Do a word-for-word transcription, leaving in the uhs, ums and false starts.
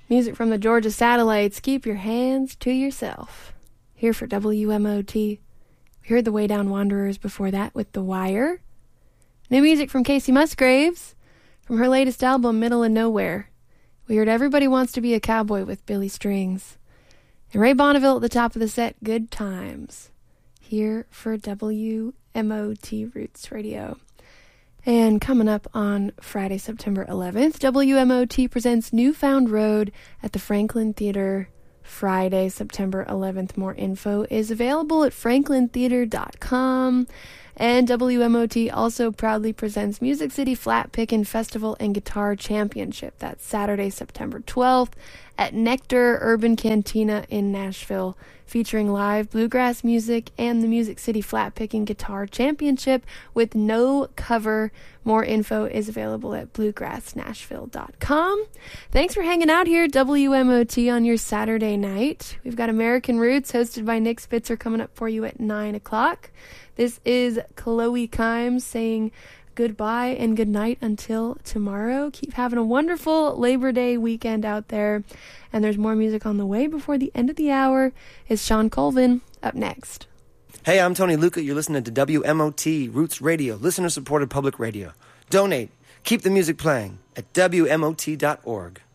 Music from the Georgia Satellites. Keep your hands to yourself. Here for W M O T. We heard the Way Down Wanderers before that with The Wire. New music from Casey Musgraves from her latest album, Middle of Nowhere. We heard Everybody Wants to Be a Cowboy with Billy Strings. And Ray Bonneville at the top of the set, Good Times. Here for W M O T Roots Radio. And coming up on Friday, September eleventh, W M O T presents Newfound Road at the Franklin Theater. Friday, September eleventh. More info is available at franklin theater dot com. And W M O T also proudly presents Music City Flat Pickin' Festival and Guitar Championship. That's Saturday, September twelfth at Nectar Urban Cantina in Nashville, featuring live bluegrass music and the Music City Flat Pickin' Guitar Championship with no cover. More info is available at bluegrass nashville dot com. Thanks for hanging out here at W M O T on your Saturday night. We've got American Roots hosted by Nick Spitzer coming up for you at nine o'clock. This is Chloe Kimes saying goodbye and good night until tomorrow. Keep having a wonderful Labor Day weekend out there. And there's more music on the way before the end of the hour. Is Sean Colvin up next. Hey, I'm Tony Luca. You're listening to W M O T Roots Radio, listener-supported public radio. Donate. Keep the music playing at W M O T dot org.